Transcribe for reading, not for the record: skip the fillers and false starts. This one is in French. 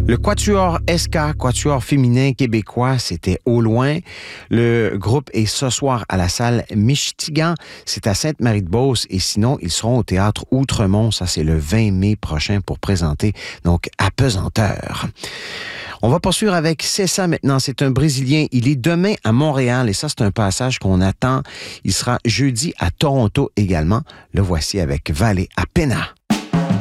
Le Quatuor SK, Quatuor féminin québécois, c'était Au loin. Le groupe est ce soir à la salle Michtigan. C'est à Sainte-Marie-de-Beauce. Et sinon, ils seront au théâtre Outremont. Ça, c'est le 20 mai prochain pour présenter, donc, Apesanteur. On va poursuivre avec C'est ça maintenant. C'est un Brésilien. Il est demain à Montréal et ça, c'est un passage qu'on attend. Il sera jeudi à Toronto également. Le voici avec Vale a Pena.